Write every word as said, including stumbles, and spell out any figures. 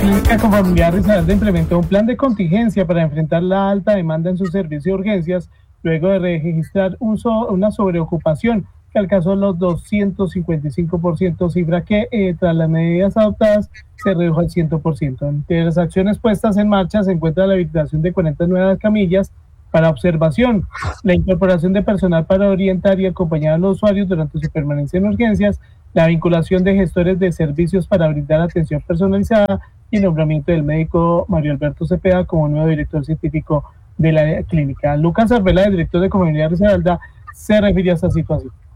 Clínica Confamiliar Risaralda implementó un plan de contingencia para enfrentar la alta demanda en su servicio de urgencias, luego de registrar un so, una sobreocupación que alcanzó los doscientos cincuenta y cinco por ciento, cifra que eh, tras las medidas adoptadas se redujo al cien por ciento. Entre las acciones puestas en marcha se encuentra la habilitación de cuarenta nuevas camillas para observación, la incorporación de personal para orientar y acompañar a los usuarios durante su permanencia en urgencias, la vinculación de gestores de servicios para brindar atención personalizada y el nombramiento del médico Mario Alberto Cepeda como nuevo director científico de la clínica. Lucas Arbela, el director de Comunidad Risaralda, se refirió a esta situación.